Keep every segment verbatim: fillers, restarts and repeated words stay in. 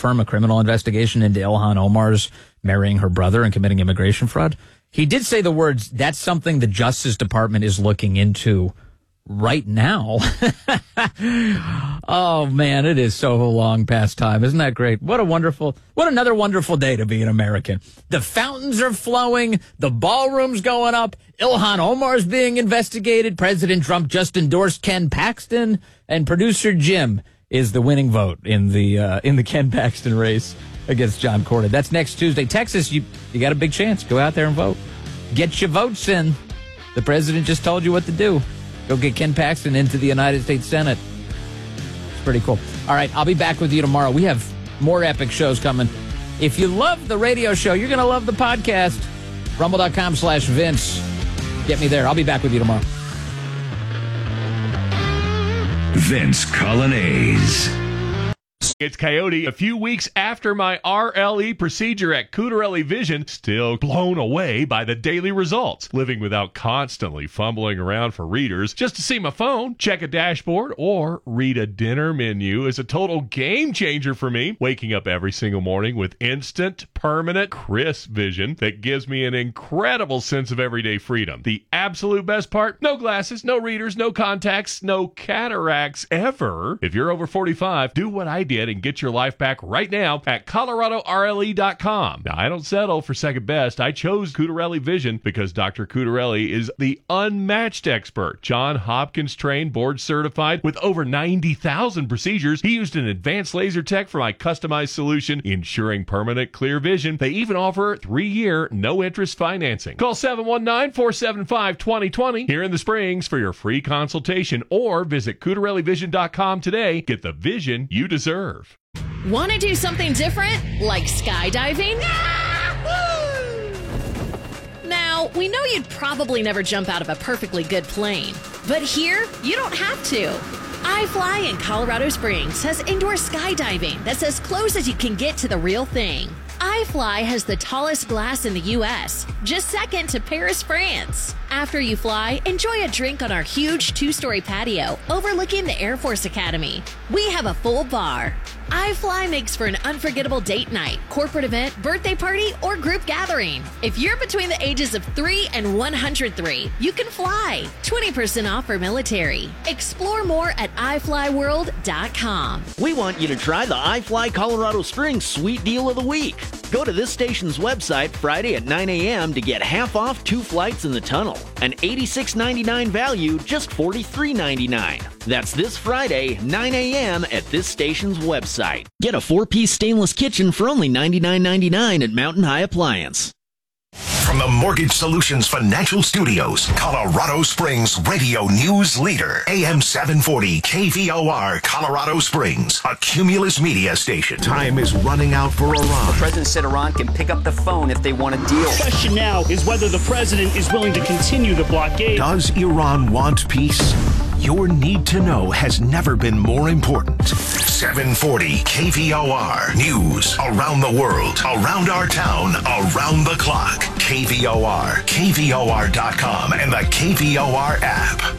confirm a criminal investigation into Ilhan Omar's marrying her brother and committing immigration fraud. He did say the words, that's something the Justice Department is looking into right now. Oh, man, it is so long past time. Isn't that great? What a wonderful, what another wonderful day to be an American. The fountains are flowing. The ballroom's going up. Ilhan Omar's being investigated. President Trump just endorsed Ken Paxton. And producer Jim is the winning vote in the uh, in the Ken Paxton race against John Cornyn. That's next Tuesday. Texas, you, you got a big chance. Go out there and vote. Get your votes in. The president just told you what to do. Go get Ken Paxton into the United States Senate. It's pretty cool. All right, I'll be back with you tomorrow. We have more epic shows coming. If you love the radio show, you're going to love the podcast. Rumble.com slash Vince. Get me there. I'll be back with you tomorrow. Vince Colonnese. It's Coyote. A few weeks after my R L E procedure at Cutarelli Vision, still blown away by the daily results. Living without constantly fumbling around for readers just to see my phone, check a dashboard, or read a dinner menu is a total game changer for me. Waking up every single morning with instant, permanent, crisp vision that gives me an incredible sense of everyday freedom. The absolute best part? No glasses, no readers, no contacts, no cataracts ever. If you're over forty-five, do what I did and get your life back right now at Colorado R L E dot com. Now, I don't settle for second best. I chose Cutarelli Vision because Doctor Cutarelli is the unmatched expert. John Hopkins trained, board certified with over ninety thousand procedures. He used an advanced laser tech for my customized solution, ensuring permanent clear vision. They even offer three-year no-interest financing. Call seven one nine, four seven five, two zero two zero here in the Springs for your free consultation, or visit Cutarelli Vision dot com today. Get the vision you deserve. Want to do something different, like skydiving? Now, we know you'd probably never jump out of a perfectly good plane, but here, you don't have to. iFly in Colorado Springs has indoor skydiving that's as close as you can get to the real thing. iFly has the tallest glass in the U S, just second to Paris, France. After you fly, enjoy a drink on our huge two-story patio overlooking the Air Force Academy. We have a full bar. iFly makes for an unforgettable date night, corporate event, birthday party, or group gathering. If you're between the ages of three and one hundred three, you can fly. twenty percent off for military. Explore more at i fly world dot com. We want you to try the iFly Colorado Springs Sweet Deal of the Week. Go to this station's website Friday at nine a.m. to get half off two flights in the tunnel. An eighty-six ninety-nine value, just forty-three ninety-nine. That's this Friday, nine a.m. at this station's website. Get a four-piece stainless kitchen for only ninety-nine ninety-nine at Mountain High Appliance. From the Mortgage Solutions Financial Studios, Colorado Springs radio news leader, A M seven forty K V O R, Colorado Springs, a Cumulus media station. Time is running out for Iran. The president said Iran can pick up the phone if they want a deal. The question now is whether the president is willing to continue the blockade. Does Iran want peace? Your need to know has never been more important. seven forty K V O R. News around the world, around our town, around the clock. K V O R, K V O R dot com, and the K V O R app.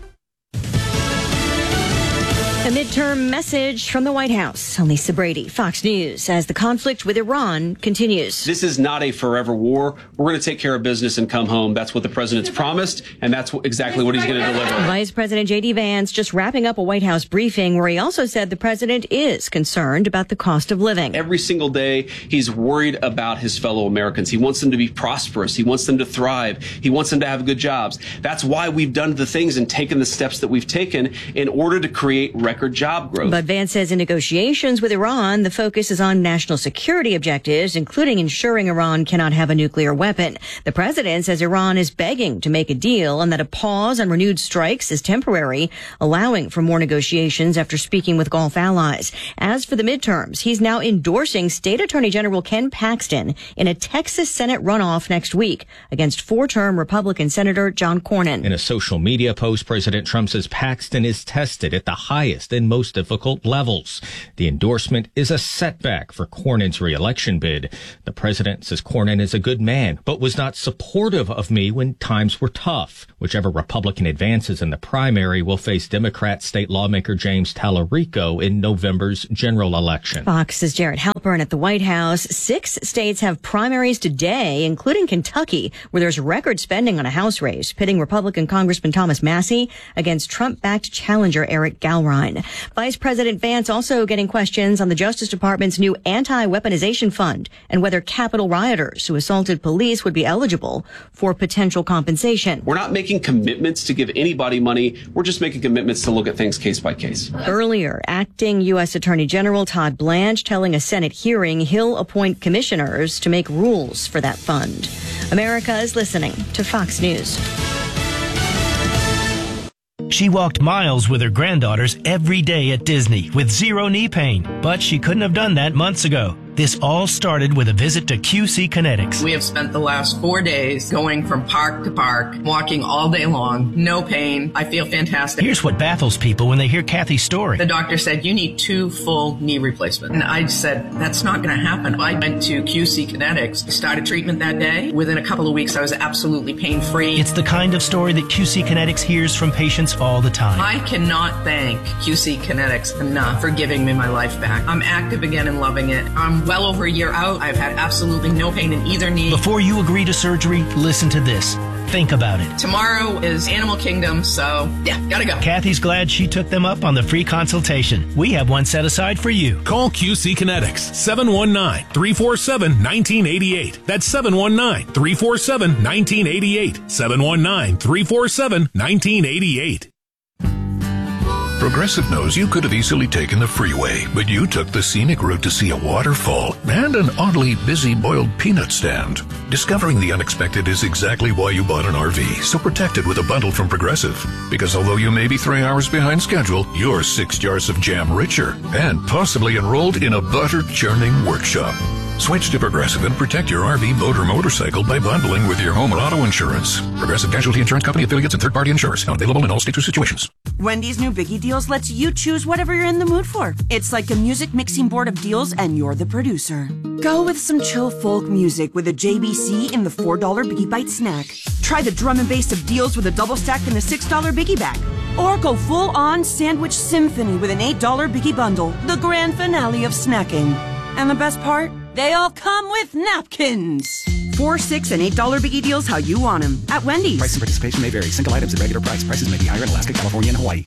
A midterm message from the White House. I'm Lisa Brady, Fox News, as the conflict with Iran continues. This is not a forever war. We're going to take care of business and come home. That's what the president's promised, and that's exactly what he's going to deliver. Vice President J D. Vance just wrapping up a White House briefing where he also said the president is concerned about the cost of living. Every single day, he's worried about his fellow Americans. He wants them to be prosperous. He wants them to thrive. He wants them to have good jobs. That's why we've done the things and taken the steps that we've taken in order to create record job growth. But Vance says in negotiations with Iran, the focus is on national security objectives, including ensuring Iran cannot have a nuclear weapon. The president says Iran is begging to make a deal and that a pause on renewed strikes is temporary, allowing for more negotiations after speaking with Gulf allies. As for the midterms, he's now endorsing State Attorney General Ken Paxton in a Texas Senate runoff next week against four-term Republican Senator John Cornyn. In a social media post, President Trump says Paxton is tested at the highest highest in most difficult levels. The endorsement is a setback for Cornyn's re-election bid. The president says Cornyn is a good man, but was not supportive of me when times were tough. Whichever Republican advances in the primary will face Democrat state lawmaker James Tallarico in November's general election. Fox's Jarrett Halpern at the White House. Six states have primaries today, including Kentucky, where there's record spending on a House race, pitting Republican Congressman Thomas Massie against Trump-backed challenger Eric Galrine. Vice President Vance also getting questions on the Justice Department's new anti-weaponization fund and whether Capitol rioters who assaulted police would be eligible for potential compensation. We're not making commitments to give anybody money. We're just making commitments to look at things case by case. Earlier, acting U S Attorney General Todd Blanche telling a Senate hearing he'll appoint commissioners to make rules for that fund. America is listening to Fox News. She walked miles with her granddaughters every day at Disney with zero knee pain, but she couldn't have done that months ago. This all started with a visit to Q C Kinetics. We have spent the last four days going from park to park, walking all day long, no pain. I feel fantastic. Here's what baffles people when they hear Kathy's story. The doctor said, you need two full knee replacements. And I said, that's not going to happen. I went to Q C Kinetics, started treatment that day. Within a couple of weeks, I was absolutely pain-free. It's the kind of story that Q C Kinetics hears from patients all the time. I cannot thank Q C Kinetics enough for giving me my life back. I'm active again and loving it. I'm well over a year out. I've had absolutely no pain in either knee. Before you agree to surgery, listen to this. Think about it. Tomorrow is Animal Kingdom, so yeah, gotta go. Kathy's glad she took them up on the free consultation. We have one set aside for you. Call Q C Kinetics, seven one nine, three four seven, one nine eight eight. That's seven one nine, three four seven, one nine eight eight. seven one nine, three four seven, one nine eight eight. Progressive knows you could have easily taken the freeway, but you took the scenic route to see a waterfall and an oddly busy boiled peanut stand. Discovering the unexpected is exactly why you bought an R V, so protect it with a bundle from Progressive. Because although you may be three hours behind schedule, you're six jars of jam richer and possibly enrolled in a butter-churning workshop. Switch to Progressive and protect your R V, boat, or motorcycle by bundling with your home or auto insurance. Progressive Casualty Insurance Company affiliates and third-party insurers. Not available in all states or situations. Wendy's new Biggie Deals lets you choose whatever you're in the mood for. It's like a music mixing board of deals, and you're the producer. Go with some chill folk music with a J B C in the four dollar Biggie Bite snack. Try the drum and bass of deals with a double stack in the six dollar Biggie Bag. Or go full-on sandwich symphony with an eight dollar Biggie Bundle, the grand finale of snacking. And the best part? They all come with napkins. Four, six, and eight dollar Biggie Deals how you want them at Wendy's. Price and participation may vary. Single items at regular price. Prices may be higher in Alaska, California, and Hawaii.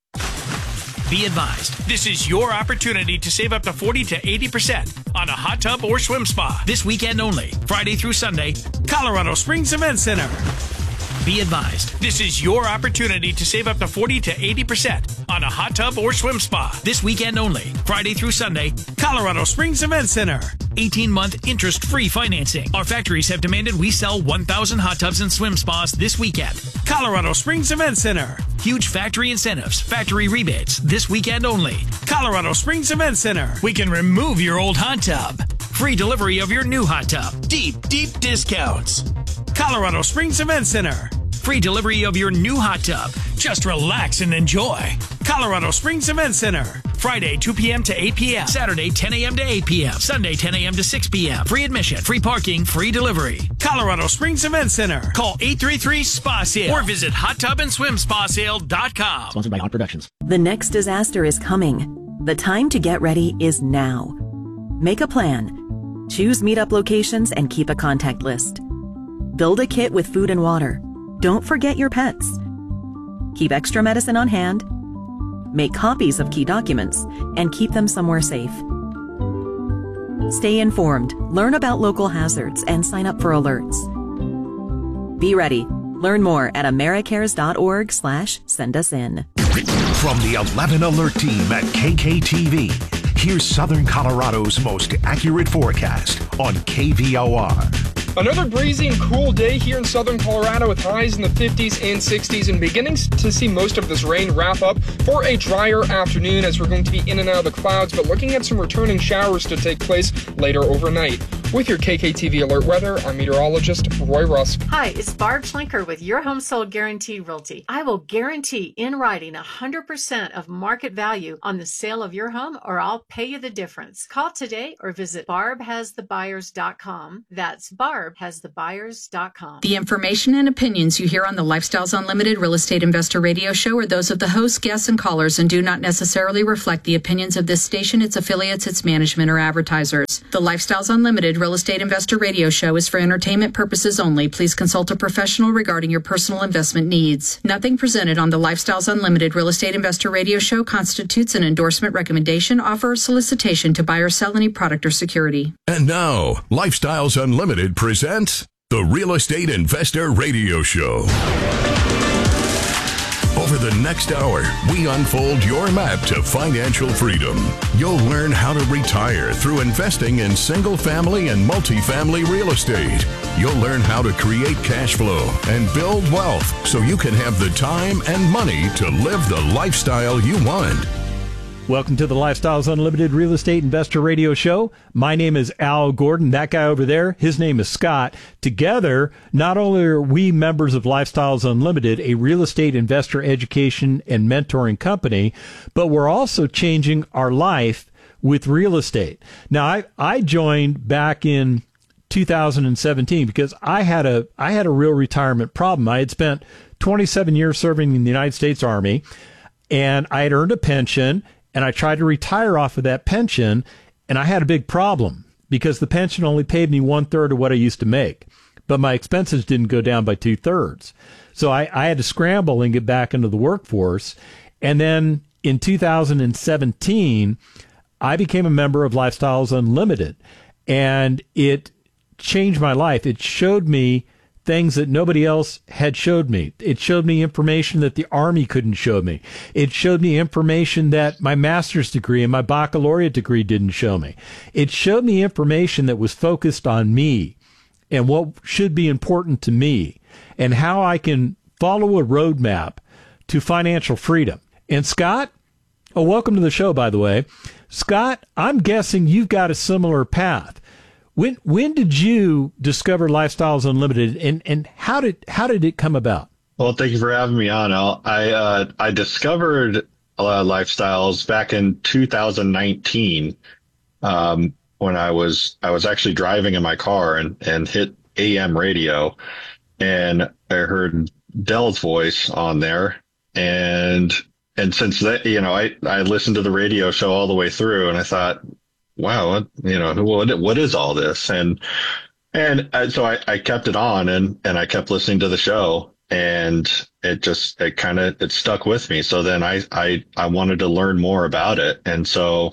Be advised, this is your opportunity to save up to forty to eighty percent on a hot tub or swim spa. This weekend only, Friday through Sunday, Colorado Springs Event Center. Be advised, this is your opportunity to save up to forty to eighty percent on a hot tub or swim spa. This weekend only, Friday through Sunday, Colorado Springs Event Center. eighteen month interest-free financing. Our factories have demanded we sell one thousand hot tubs and swim spas this weekend. Colorado Springs Event Center. Huge factory incentives, factory rebates, this weekend only. Colorado Springs Event Center. We can remove your old hot tub. Free delivery of your new hot tub. Deep, deep discounts. Colorado Springs Event Center. Free delivery of your new hot tub. Just relax and enjoy. Colorado Springs Event Center. Friday, two p.m. to eight p.m. Saturday, ten a.m. to eight p.m. Sunday, ten a.m. to six p.m. Free admission, free parking, free delivery. Colorado Springs Event Center. Call eight three three, S P A sale or visit hot tub and swim spa sale dot com. Sponsored by Hot Productions. The next disaster is coming. The time to get ready is now. Make a plan. Choose meetup locations and keep a contact list. Build a kit with food and water. Don't forget your pets. Keep extra medicine on hand. Make copies of key documents and keep them somewhere safe. Stay informed, learn about local hazards, and sign up for alerts. Be ready. Learn more at americares.org slash send us in. From the eleven Alert team at K K T V, here's Southern Colorado's most accurate forecast on K V O R. Another breezy and cool day here in southern Colorado with highs in the fifties and sixties and beginning to see most of this rain wrap up for a drier afternoon as we're going to be in and out of the clouds, but looking at some returning showers to take place later overnight. With your K K T V Alert Weather, I'm meteorologist Roy Russ. Hi, it's Barb Schlenker with Your Home Sold Guarantee Realty. I will guarantee in writing one hundred percent of market value on the sale of your home, or I'll pay you the difference. Call today or visit barb has the buyers dot com. That's barb has the buyers dot com. The information and opinions you hear on the Lifestyles Unlimited Real Estate Investor Radio Show are those of the hosts, guests, and callers and do not necessarily reflect the opinions of this station, its affiliates, its management, or advertisers. The Lifestyles Unlimited Real Estate Investor Radio Show is for entertainment purposes only. Please consult a professional regarding your personal investment needs. Nothing presented on the Lifestyles Unlimited Real Estate Investor Radio Show constitutes an endorsement, recommendation, offer, or solicitation to buy or sell any product or security. And now, Lifestyles Unlimited presents the Real Estate Investor Radio Show. Over the next hour, we unfold your map to financial freedom. You'll learn how to retire through investing in single-family and multifamily real estate. You'll learn how to create cash flow and build wealth so you can have the time and money to live the lifestyle you want. Welcome to the Lifestyles Unlimited Real Estate Investor Radio Show. My name is Al Gordon. That guy over there, his name is Scott. Together, not only are we members of Lifestyles Unlimited, a real estate investor education and mentoring company, but we're also changing our life with real estate. Now, I, I joined back in two thousand seventeen because I had a I had a real retirement problem. I had spent twenty-seven years serving in the United States Army, and I had earned a pension. And I tried to retire off of that pension, and I had a big problem because the pension only paid me one third of what I used to make, but my expenses didn't go down by two thirds. So I, I had to scramble and get back into the workforce. And then in two thousand seventeen, I became a member of Lifestyles Unlimited, and it changed my life. It showed me things that nobody else had showed me. It showed me information that the Army couldn't show me. It showed me information that my master's degree and my baccalaureate degree didn't show me. It showed me information that was focused on me and what should be important to me and how I can follow a roadmap to financial freedom. And Scott, oh, welcome to the show, by the way. Scott, I'm guessing you've got a similar path. When when did you discover Lifestyles Unlimited, and, and how did how did it come about? Well, thank you for having me on, Al. I uh, I discovered uh, Lifestyles back in two thousand nineteen um, when I was I was actually driving in my car and, and hit A M radio, and I heard Dell's voice on there, and and since that, you know, I I listened to the radio show all the way through, and I thought, wow, what, you know, what, what is all this? And, and I, so I, I kept it on and, and I kept listening to the show, and it just, it kind of, it stuck with me. So then I, I, I wanted to learn more about it. And so,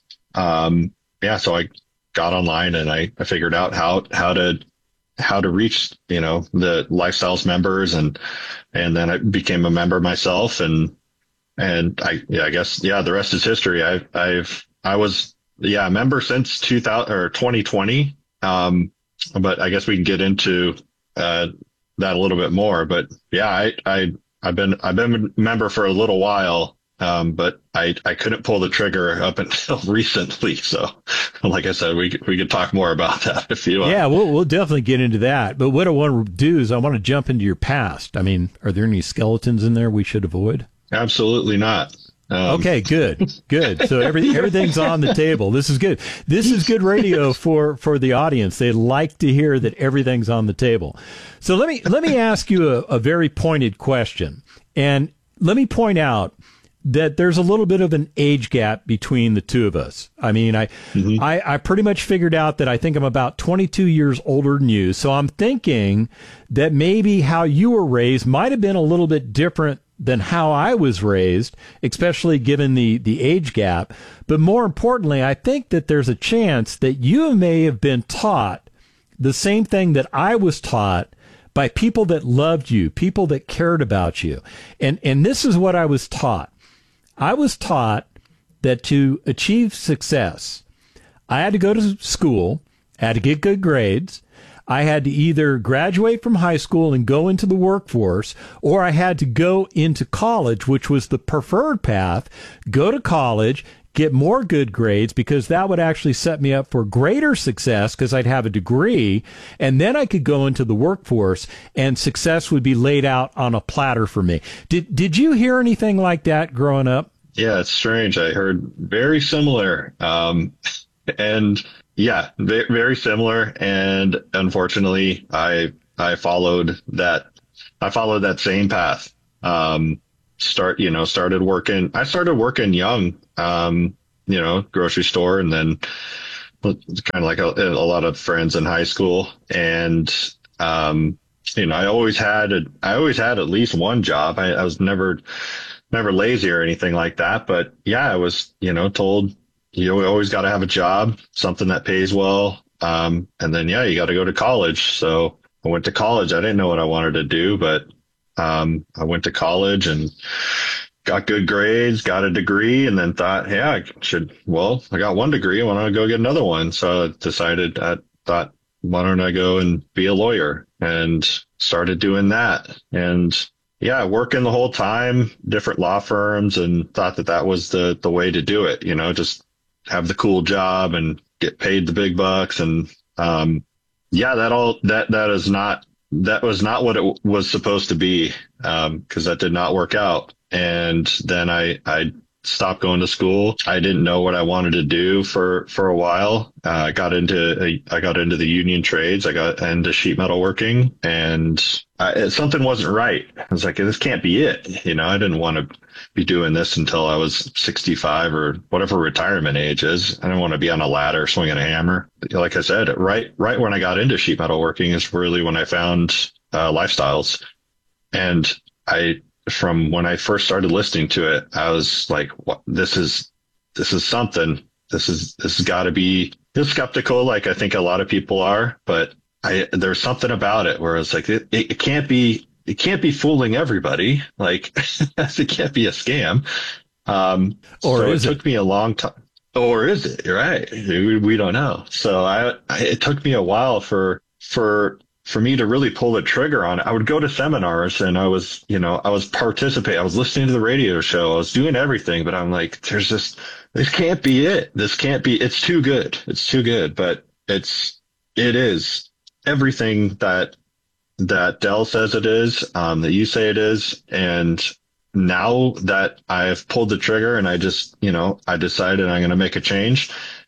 um, yeah, so I got online and I, I figured out how, how to, how to reach, you know, the Lifestyles members, and, and then I became a member myself, and, and I, yeah, I guess, yeah, the rest is history. I've, I've, I was, Yeah, a member since two thousand or twenty twenty. Um, but I guess we can get into uh, that a little bit more. But yeah, I, I I've been I've been a member for a little while, um, but I I couldn't pull the trigger up until recently. So, like I said, we we could talk more about that if you want. Yeah, we'll we'll definitely get into that. But what I want to do is I want to jump into your past. I mean, are there any skeletons in there we should avoid? Absolutely not. Um. Okay, good, good. So everything everything's on the table. This is good. This is good radio for, for the audience. They like to hear that everything's on the table. So let me let me ask you a, a very pointed question, and let me point out that there's a little bit of an age gap between the two of us. I mean, I mm-hmm. I, I pretty much figured out that I think I'm about twenty-two years older than you. So I'm thinking that maybe how you were raised might have been a little bit different than how I was raised, especially given the, the age gap. But more importantly, I think that there's a chance that you may have been taught the same thing that I was taught by people that loved you, people that cared about you. And, and this is what I was taught. I was taught that to achieve success, I had to go to school, I had to get good grades, I had to either graduate from high school and go into the workforce, or I had to go into college, which was the preferred path, go to college, get more good grades, because that would actually set me up for greater success because I'd have a degree, and then I could go into the workforce and success would be laid out on a platter for me. Did did you hear anything like that growing up? Yeah, it's strange. I heard very similar. Um, and yeah, very similar. And unfortunately, I I followed that. I followed that same path. Um, start, you know, started working. I started working young. Um, you know, grocery store, and then kind of like a, a lot of friends in high school. And um, you know, I always had a, I always had at least one job. I, I was never never lazy or anything like that. But yeah, I was, you know, told you always got to have a job, something that pays well. Um, and then yeah, you got to go to college. So I went to college. I didn't know what I wanted to do, but um, I went to college and got good grades, got a degree, and then thought, hey, I should, well, I got one degree. Why don't I go get another one? So I decided, I thought, why don't I go and be a lawyer, and started doing that. And yeah, working the whole time, different law firms, and thought that that was the, the way to do it. You know, just have the cool job and get paid the big bucks. And, um, yeah, that all, that, that is not, that was not what it was supposed to be. Um, cause that did not work out. And then I, I stopped going to school. I didn't know what I wanted to do for, for a while. Uh, I got into, I got into the union trades. I got into sheet metal working, and I, something wasn't right. I was like, this can't be it. You know, I didn't want to be doing this until I was sixty-five or whatever retirement age is. I didn't want to be on a ladder swinging a hammer. Like I said, right, right when I got into sheet metal working is really when I found uh, Lifestyles. And I, from when I first started listening to it, I was like, what, this is, this is something. This is, this has got to be, skeptical, like I think a lot of people are, but I, there's something about it where it's like, it, it can't be, it can't be fooling everybody. Like it can't be a scam. Um, or so is it took it? me a long time. Or is it? You're right. We, we don't know. So I, I, it took me a while for, for, for me to really pull the trigger on it. I would go to seminars, and I was, you know, I was participating. I was listening to the radio show. I was doing everything, but I'm like, there's just, this can't be it. This can't be, it's too good. It's too good, but it's, it is everything that, that Dell says it is, um, that you say it is. And now that I've pulled the trigger and I just, you know, I decided I'm going to make a change.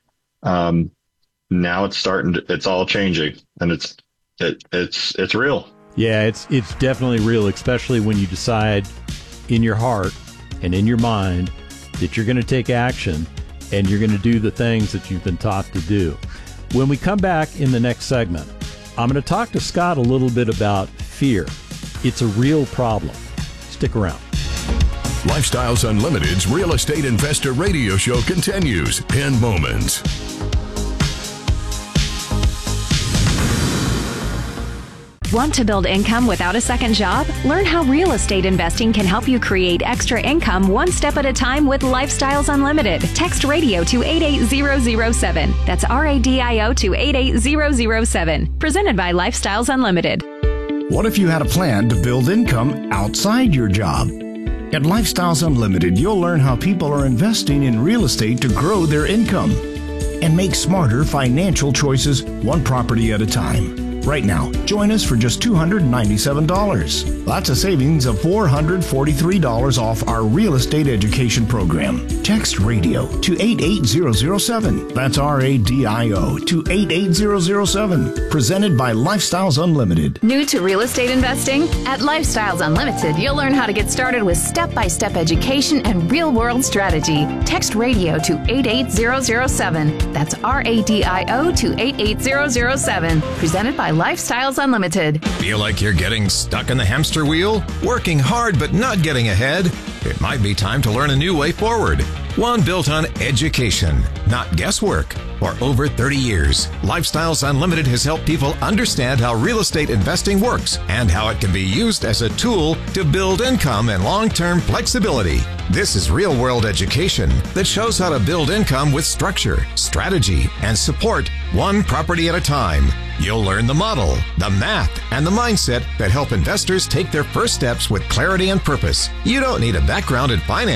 Um, now it's starting to, it's all changing, and it's, It, it's it's real. Yeah, it's it's definitely real, especially when you decide in your heart and in your mind that you're going to take action and you're going to do the things that you've been taught to do. When we come back in the next segment, I'm going to talk to Scott a little bit about fear. It's a real problem. Stick around. Lifestyles Unlimited's Real Estate Investor Radio Show continues in moments. Want to build income without a second job? Learn how real estate investing can help you create extra income one step at a time with Lifestyles Unlimited. Text radio to eight eight zero zero seven. That's R A D I O to eight eight zero zero seven. Presented by Lifestyles Unlimited. What if you had a plan to build income outside your job? At Lifestyles Unlimited, you'll learn how people are investing in real estate to grow their income and make smarter financial choices one property at a time. Right now, join us for just two hundred ninety-seven dollars. That's a savings of four hundred forty-three dollars off our real estate education program. Text radio to eight eight zero zero seven. That's R A D I O to eight eight zero zero seven. Presented by Lifestyles Unlimited. New to real estate investing? At Lifestyles Unlimited, you'll learn how to get started with step-by-step education and real-world strategy. Text radio to eight eight zero zero seven. That's R A D I O to eight eight zero zero seven. Presented by Lifestyles Unlimited. Feel like you're getting stuck in the hamster wheel? Working hard but not getting ahead? It might be time to learn a new way forward. One built on education, not guesswork. For over thirty years, Lifestyles Unlimited has helped people understand how real estate investing works and how it can be used as a tool to build income and long-term flexibility. This is real-world education that shows how to build income with structure, strategy, and support one property at a time. You'll learn the model, the math, and the mindset that help investors take their first steps with clarity and purpose. You don't need a background in finance.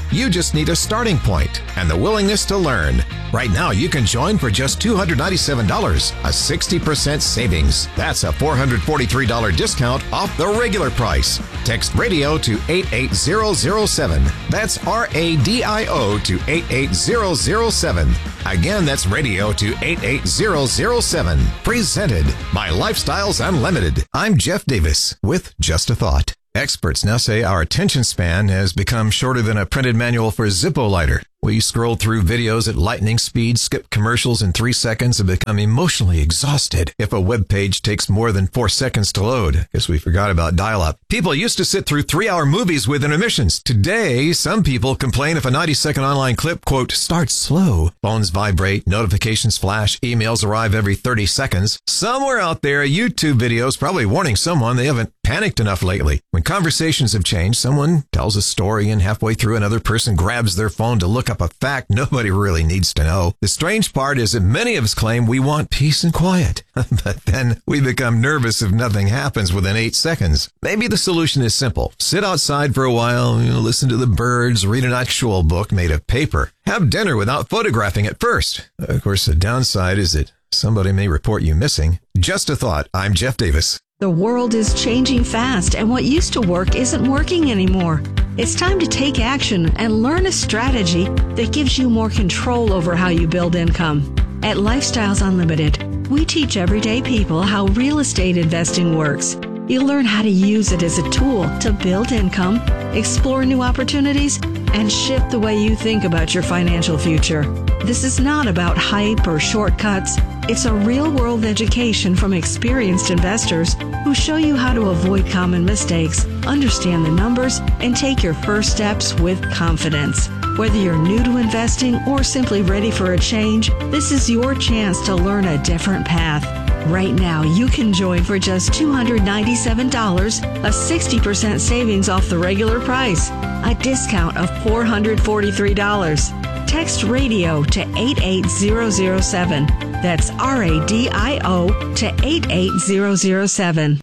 You just need a starting point and the willingness to learn. Right now, you can join for just two hundred ninety-seven dollars, a sixty percent savings. That's a four hundred forty-three dollars discount off the regular price. Text radio to eight eight zero zero seven. That's R A D I O to eight eight zero zero seven. Again, that's radio to eight eight zero zero seven. Presented by Lifestyles Unlimited. I'm Jeff Davis with Just a Thought. Experts now say our attention span has become shorter than a printed manual for a Zippo lighter. We scroll through videos at lightning speed, skip commercials in three seconds, and become emotionally exhausted if a web page takes more than four seconds to load. Guess we forgot about dial-up. People used to sit through three-hour movies with intermissions. Today, some people complain if a ninety-second online clip, quote, starts slow. Phones vibrate, notifications flash, emails arrive every thirty seconds. Somewhere out there, a YouTube video is probably warning someone they haven't panicked enough lately. When conversations have changed, someone tells a story and halfway through another person grabs their phone to look up a fact nobody really needs to know. The strange part is that many of us claim we want peace and quiet, but then we become nervous if nothing happens within eight seconds. Maybe the solution is simple. Sit outside for a while, you know, listen to the birds, read an actual book made of paper. Have dinner without photographing it first. Of course, the downside is that somebody may report you missing. Just a thought. I'm Jeff Davis. The world is changing fast, and what used to work isn't working anymore. It's time to take action and learn a strategy that gives you more control over how you build income. At Lifestyles Unlimited, we teach everyday people how real estate investing works. You'll learn how to use it as a tool to build income, explore new opportunities, and shift the way you think about your financial future. This is not about hype or shortcuts. It's a real-world education from experienced investors who show you how to avoid common mistakes, understand the numbers, and take your first steps with confidence. Whether you're new to investing or simply ready for a change, this is your chance to learn a different path. Right now, you can join for just two hundred ninety-seven dollars, a sixty percent savings off the regular price, a discount of four hundred forty-three dollars. Text radio to eight eight zero zero seven. That's R A D I O to eight eight zero zero seven.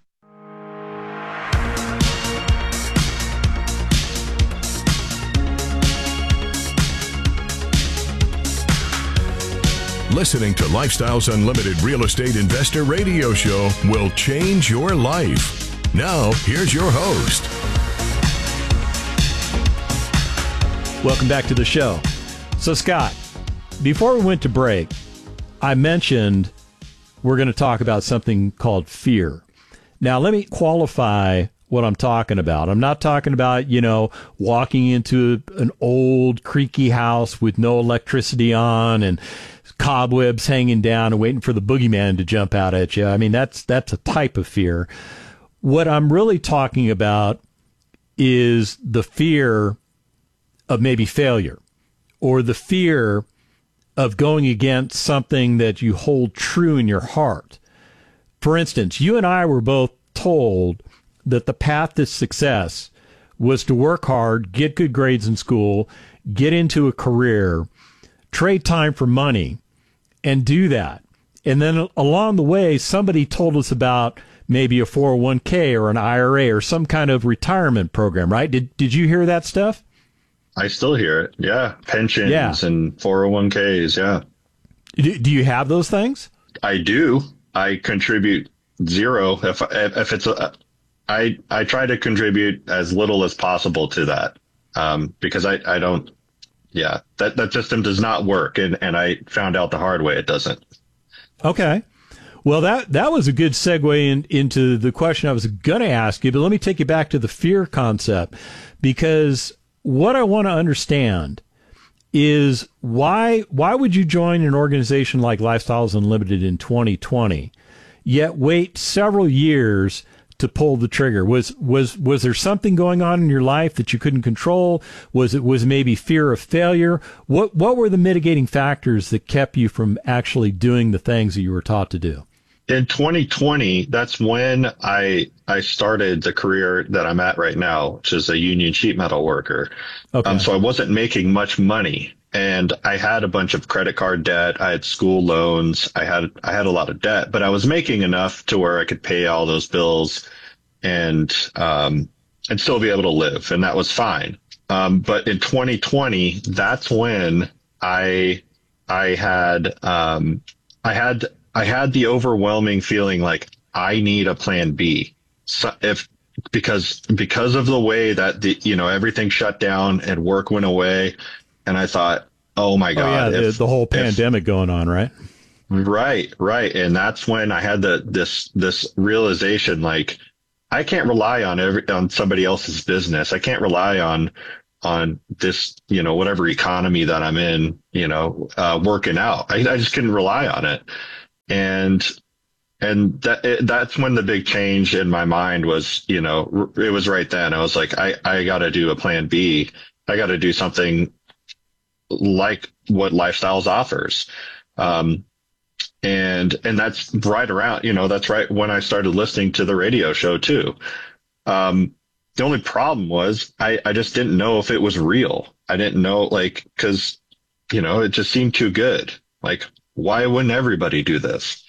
Listening to Lifestyles Unlimited Real Estate Investor Radio Show will change your life. Now, here's your host. Welcome back to the show. So, Scott, before we went to break, I mentioned we're going to talk about something called fear. Now, let me qualify what I'm talking about. I'm not talking about, you know, walking into an old creaky house with no electricity on and cobwebs hanging down and waiting for the boogeyman to jump out at you. I mean, that's that's a type of fear. What I'm really talking about is the fear of maybe failure, or the fear of going against something that you hold true in your heart. For instance, you and I were both told that the path to success was to work hard, get good grades in school, get into a career, trade time for money, and do that. And then along the way, somebody told us about maybe a four oh one k or an I R A or some kind of retirement program, right? Did did you hear that stuff? I still hear it. Yeah. Pensions yeah. and four oh one k's. Yeah. Do, do you have those things? I do. I contribute zero. If, if it's a, I, I try to contribute as little as possible to that. Um, because I, I don't, yeah, that, that system does not work. And, and I found out the hard way it doesn't. Okay. Well, that, that was a good segue in, into the question I was going to ask you, but let me take you back to the fear concept, because what I want to understand is why why would you join an organization like Lifestyles Unlimited in twenty twenty, yet wait several years to pull the trigger? Was was was there something going on in your life that you couldn't control? Was it was maybe fear of failure? What what were the mitigating factors that kept you from actually doing the things that you were taught to do? In twenty twenty, that's when I I started the career that I'm at right now, which is a union sheet metal worker. Okay. Um, so I wasn't making much money, and I had a bunch of credit card debt. I had school loans. I had I had a lot of debt, but I was making enough to where I could pay all those bills and um and still be able to live, and that was fine. Um, but in twenty twenty, that's when I, I had, um, I had, I had the overwhelming feeling like I need a plan B. So if, because, because of the way that the, you know, everything shut down and work went away. And I thought, oh my God. Oh, yeah, if, the, the whole pandemic if, going on, right? Right, right. And that's when I had the, this, this realization, like, I can't rely on every, on somebody else's business. I can't rely on, on this, you know, whatever economy that I'm in, you know, uh, working out. I, I just couldn't rely on it. And, and that, it, that's when the big change in my mind was, you know, it was right then. I was like, I, I got to do a plan B. I got to do something like what Lifestyles offers. Um, and, and that's right around, you know, that's right when I started listening to the radio show too. Um, the only problem was I, I just didn't know if it was real. I didn't know, like, cause, you know, it just seemed too good. Like, why wouldn't everybody do this?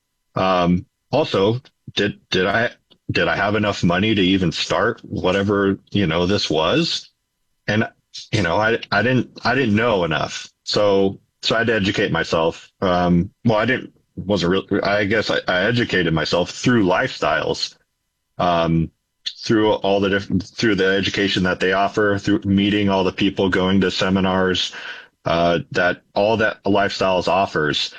Um, also, did, did I, did I have enough money to even start whatever, you know, this was? And, you know, I, I didn't, I didn't know enough. So, so I had to educate myself. Um, well, I didn't, wasn't really, I guess I, I educated myself through Lifestyles, um, through all the different, through the education that they offer, through meeting all the people, going to seminars, uh, that all that Lifestyles offers.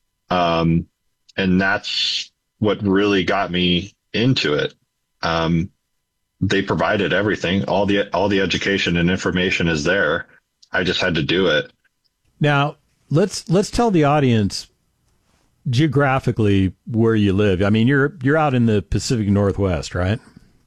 Um, and that's what really got me into it. Um, they provided everything, all the, all the education and information is there. I just had to do it. Now let's, let's tell the audience geographically where you live. I mean, you're, you're out in the Pacific Northwest, right?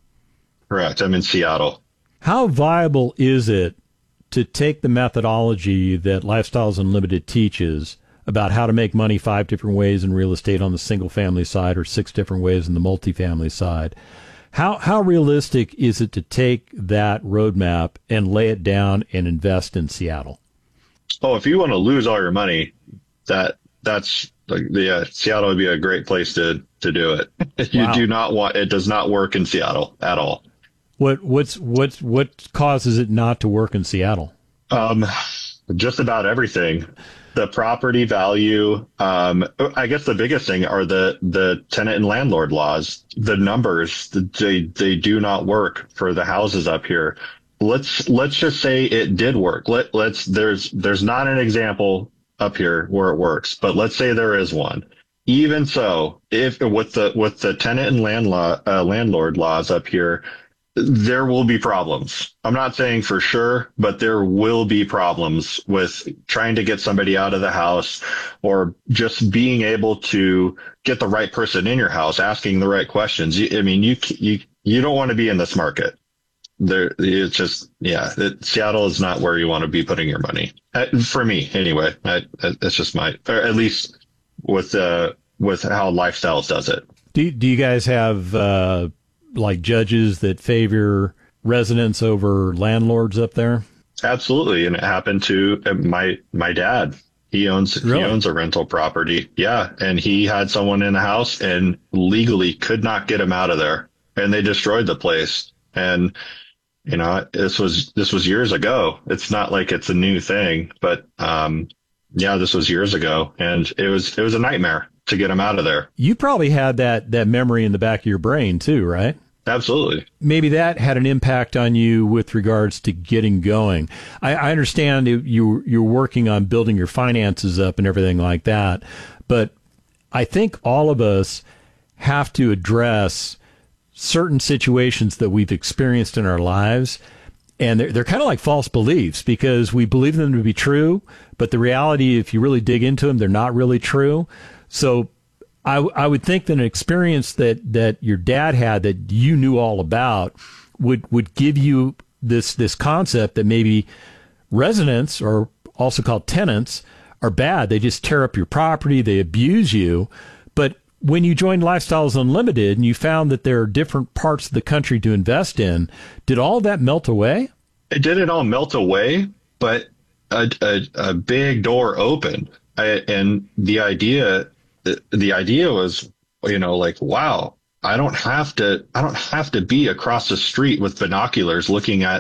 Correct. I'm in Seattle. How viable is it to take the methodology that Lifestyles Unlimited teaches about how to make money five different ways in real estate on the single family side or six different ways in the multifamily side? How how realistic is it to take that roadmap and lay it down and invest in Seattle? Oh, if you want to lose all your money, that that's like yeah, Seattle would be a great place to to do it. You wow. do not want it does not work in Seattle at all. What what's what's what causes it not to work in Seattle? Um, just about everything. The property value. Um, I guess the biggest thing are the the tenant and landlord laws. The numbers they they do not work for the houses up here. Let's let's just say it did work. Let let's there's there's not an example up here where it works, but let's say there is one. Even so, if with the with the tenant and landlord uh, landlord laws up here, there will be problems. I'm not saying for sure, but there will be problems with trying to get somebody out of the house or just being able to get the right person in your house, asking the right questions. You, I mean, you you you don't want to be in this market. There, it's just, yeah, it, Seattle is not where you want to be putting your money. Uh, for me, anyway. I, it's just my, or at least with uh with how Lifestyles does it. Do do you guys have uh, like judges that favor residents over landlords up there? Absolutely, and it happened to my my dad. He owns really? he owns a rental property. Yeah, and he had someone in the house and legally could not get him out of there, and they destroyed the place. And you know, this was this was years ago. It's not like it's a new thing, but um, yeah, this was years ago, and it was it was a nightmare to get him out of there. You probably had that that memory in the back of your brain too, right? Absolutely. Maybe that had an impact on you with regards to getting going. I, I understand you you're working on building your finances up and everything like that, but I think all of us have to address certain situations that we've experienced in our lives, and they're, they're kind of like false beliefs because we believe them to be true, but the reality, if you really dig into them, they're not really true. So I, I would think that an experience that, that your dad had that you knew all about would, would give you this, this concept that maybe residents, or also called tenants, are bad. They just tear up your property. They abuse you. But when you joined Lifestyles Unlimited and you found that there are different parts of the country to invest in, did all that melt away? It didn't all melt away, but a, a, a big door opened. I, and the idea, the, the idea was, you know, like, wow, I don't have to, I don't have to be across the street with binoculars looking at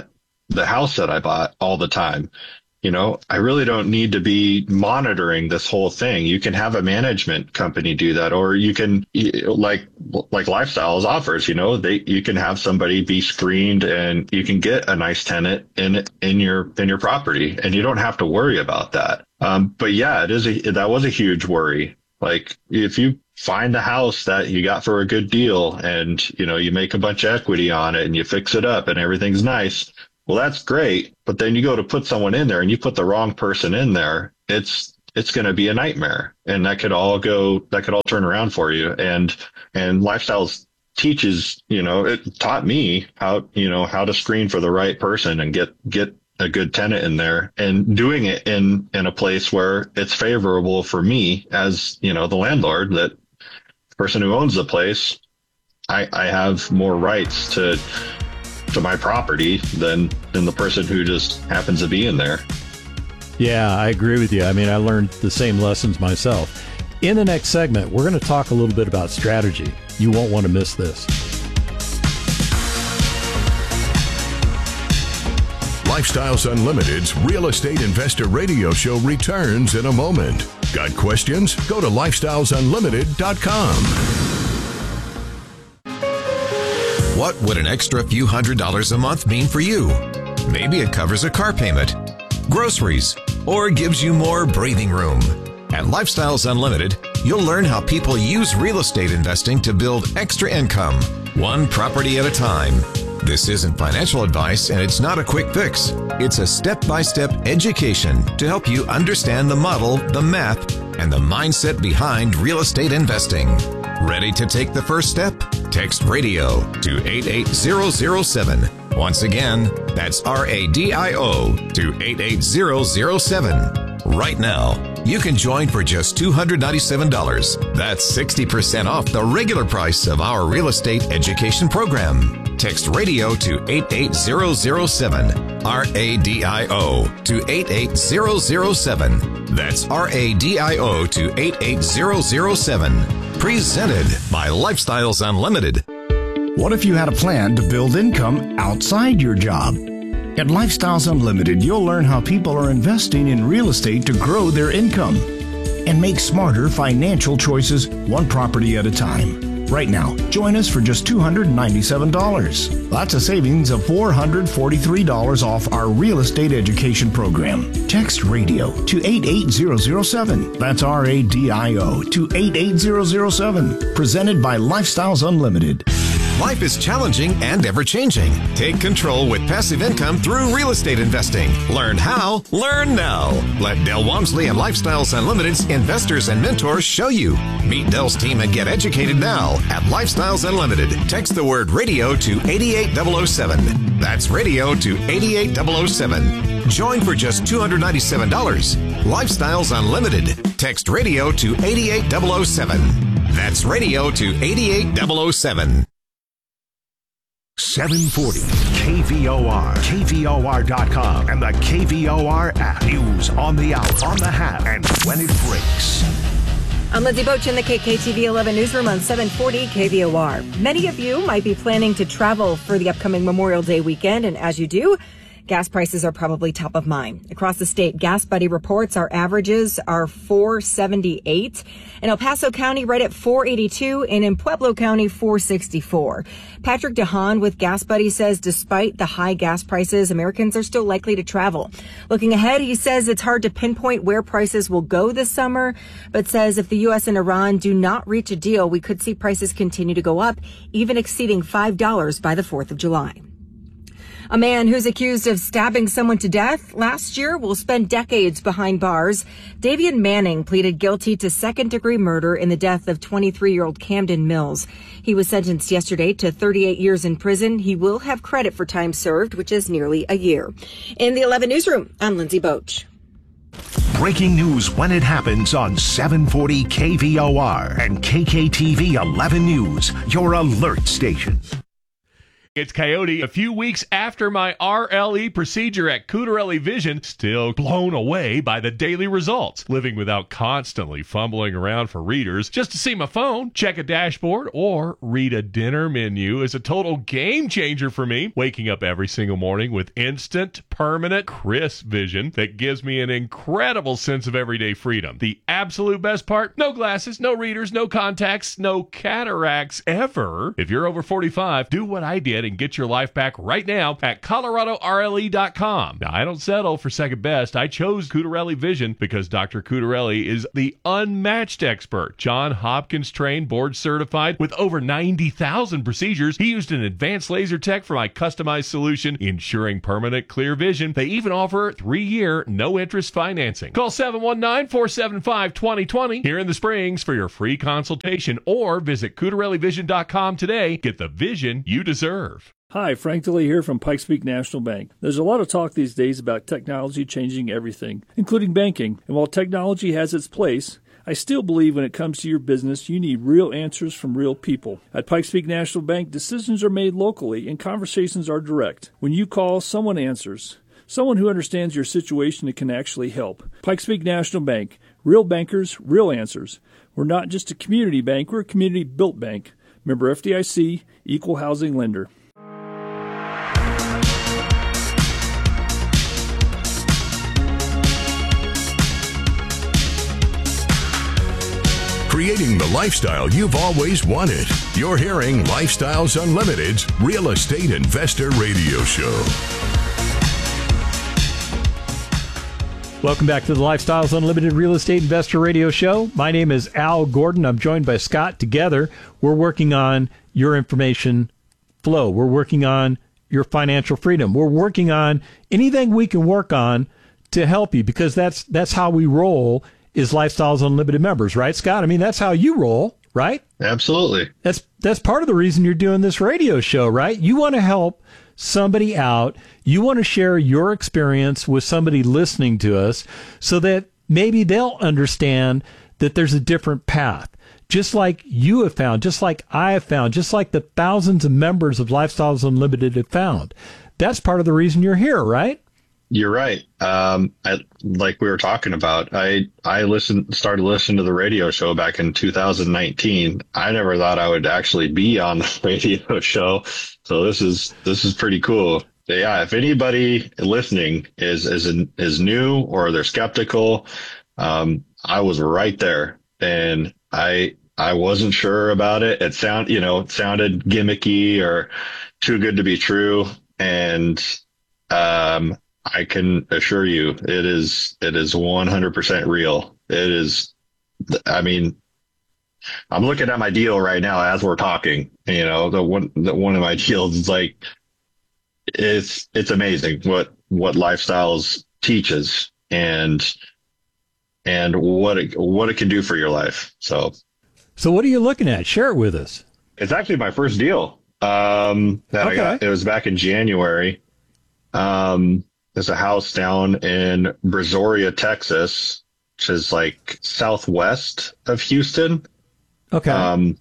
the house that I bought all the time. You know, I really don't need to be monitoring this whole thing. You can have a management company do that, or you can, like, like Lifestyles offers, you know, they, you can have somebody be screened and you can get a nice tenant in, in your, in your property, and you don't have to worry about that. Um, but yeah, it is a, that was a huge worry. Like, if you find a house that you got for a good deal and, you know, you make a bunch of equity on it and you fix it up and everything's nice, well, that's great. But then you go to put someone in there and you put the wrong person in there. It's, it's going to be a nightmare, and that could all go, that could all turn around for you. And, and Lifestyles teaches, you know, it taught me how, you know, how to screen for the right person and get, get a good tenant in there, and doing it in, in a place where it's favorable for me as, you know, the landlord, that person who owns the place, I, I have more rights to, to my property than than the person who just happens to be in there. Yeah, I agree with you. I mean, I learned the same lessons myself. In the next segment, we're going to talk a little bit about strategy. You won't want to miss this. Lifestyles Unlimited's Real Estate Investor Radio Show returns in a moment. Got questions? Go to lifestyles unlimited dot com. What would an extra few hundred dollars a month mean for you? Maybe it covers a car payment, groceries, or gives you more breathing room. At Lifestyles Unlimited, you'll learn how people use real estate investing to build extra income, one property at a time. This isn't financial advice, and it's not a quick fix. It's a step-by-step education to help you understand the model, the math, and the mindset behind real estate investing. Ready to take the first step? Text RADIO to eight eight zero zero seven. Once again, that's R A D I O to eight eight zero zero seven. Right now, you can join for just two hundred ninety-seven dollars. That's sixty percent off the regular price of our real estate education program. Text RADIO to eight eight zero zero seven. R A D I O to eight eight zero zero seven. That's R A D I O to eight eight zero zero seven. Presented by Lifestyles Unlimited. What if you had a plan to build income outside your job? At Lifestyles Unlimited, you'll learn how people are investing in real estate to grow their income and make smarter financial choices, one property at a time. Right now, join us for just two hundred ninety-seven dollars. That's a savings of four hundred forty-three dollars off our real estate education program. Text RADIO to eight eight zero zero seven. That's R A D I O to eight eight zero zero seven. Presented by Lifestyles Unlimited. Life is challenging and ever-changing. Take control with passive income through real estate investing. Learn how, learn now. Let Del Walmsley and Lifestyles Unlimited's investors and mentors show you. Meet Del's team and get educated now at Lifestyles Unlimited. Text the word radio to eight eight zero zero seven. That's radio to eight eight zero zero seven. Join for just two hundred ninety-seven dollars. Lifestyles Unlimited. Text radio to eight eight zero zero seven. That's radio to eight eight zero zero seven. seven forty K V O R, K V O R dot com, and the K V O R app. News on the out, on the hat, and when it breaks. I'm Lindsay Boach in the K K T V eleven newsroom on seven forty K V O R. Many of you might be planning to travel for the upcoming Memorial Day weekend, and as you do, gas prices are probably top of mind. Across the state, Gas Buddy reports our averages are four seventy-eight. In El Paso County, right at four eighty-two, and in Pueblo County, four sixty-four. Patrick DeHaan with Gas Buddy says despite the high gas prices, Americans are still likely to travel. Looking ahead, he says it's hard to pinpoint where prices will go this summer, but says if the U S and Iran do not reach a deal, we could see prices continue to go up, even exceeding five dollars by the fourth of July. A man who's accused of stabbing someone to death last year will spend decades behind bars. Davian Manning pleaded guilty to second-degree murder in the death of twenty-three-year-old Camden Mills. He was sentenced yesterday to thirty-eight years in prison. He will have credit for time served, which is nearly a year. In the eleven newsroom, I'm Lindsay Boach. Breaking news when it happens on seven forty K V O R and K K T V eleven News, your alert station. It's Coyote. A few weeks after my R L E procedure at Cutarelli Vision, still blown away by the daily results. Living without constantly fumbling around for readers just to see my phone, check a dashboard, or read a dinner menu is a total game changer for me. Waking up every single morning with instant, permanent, crisp vision that gives me an incredible sense of everyday freedom. The absolute best part? No glasses, no readers, no contacts, no cataracts ever. If you're over forty-five, do what I did and get your life back right now at Colorado R L E dot com. Now, I don't settle for second best. I chose Cutarelli Vision because Doctor Cutarelli is the unmatched expert. John Hopkins trained, board certified with over ninety thousand procedures. He used an advanced laser tech for my customized solution, ensuring permanent clear vision. They even offer three-year, no-interest financing. Call seven one nine, four seven five, two zero two zero here in the Springs for your free consultation, or visit Cutarelli Vision dot com today. Get the vision you deserve. Hi, Frank DeLee here from Pikes Peak National Bank. There's a lot of talk these days about technology changing everything, including banking. And while technology has its place, I still believe when it comes to your business, you need real answers from real people. At Pikes Peak National Bank, decisions are made locally and conversations are direct. When you call, someone answers. Someone who understands your situation and can actually help. Pikes Peak National Bank. Real bankers, real answers. We're not just a community bank, we're a community-built bank. Member F D I C, Equal Housing Lender. Creating the lifestyle you've always wanted. You're hearing Lifestyles Unlimited's Real Estate Investor Radio Show. Welcome back to the Lifestyles Unlimited Real Estate Investor Radio Show. My name is Al Gordon. I'm joined by Scott. Together, we're working on your information flow. We're working on your financial freedom. We're working on anything we can work on to help you, because that's that's how we roll is Lifestyles Unlimited members, right, Scott? I mean, that's how you roll, right? Absolutely. That's that's part of the reason you're doing this radio show, right? You want to help somebody out. You want to share your experience with somebody listening to us so that maybe they'll understand that there's a different path. Just like you have found, just like I have found, just like the thousands of members of Lifestyles Unlimited have found. That's part of the reason you're here, right? You're right. Um, I, like we were talking about, I, I listened, started listening to the radio show back in two thousand nineteen. I never thought I would actually be on the radio show. So this is, this is pretty cool. But yeah. If anybody listening is, is, is new or they're skeptical, um, I was right there, and I, I wasn't sure about it. It sound, you know, it sounded gimmicky or too good to be true. And, um, I can assure you it is, it is one hundred percent real. It is, I mean, I'm looking at my deal right now as we're talking, you know, the one, the one of my deals is like, it's, it's amazing what, what Lifestyles teaches and, and what it, what it can do for your life. So, so what are you looking at? Share it with us. It's actually my first deal. Um, that okay. I got, it was back in January. Um, There's a house down in Brazoria, Texas, which is like southwest of Houston. Okay. Um,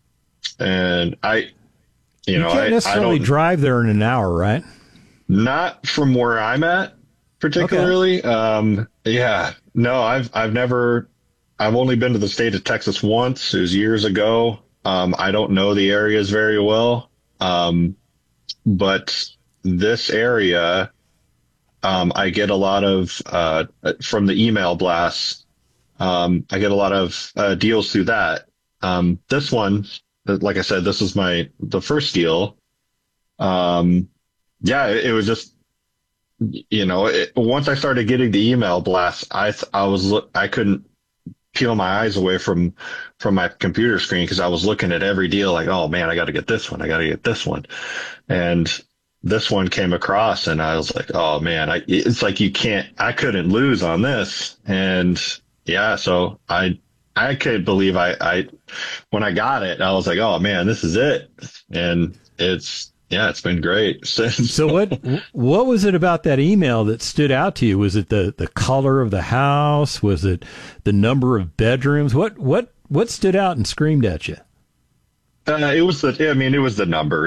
and I, you, you know, can't I necessarily I don't, drive there in an hour, right? Not from where I'm at, particularly. Okay. Um, yeah, no, I've I've never, I've only been to the state of Texas once. It was years ago. Um, I don't know the areas very well, um, but this area. Um, I get a lot of, uh, from the email blasts, um, I get a lot of, uh, deals through that. Um, this one, like I said, this is my, the first deal. Um, yeah, it, it was just, you know, it, once I started getting the email blasts, I, I was, I couldn't peel my eyes away from, from my computer screen, because I was looking at every deal like, oh man, I got to get this one. I got to get this one. And this one came across and I was like, oh man, I, it's like, you can't, I couldn't lose on this. And yeah, so I, I couldn't believe I, I, when I got it, I was like, oh man, this is it. And it's, yeah, it's been great. So what, what was it about that email that stood out to you? Was it the, the color of the house? Was it the number of bedrooms? What, what, what stood out and screamed at you? Uh, it was the, I mean, it was the numbers.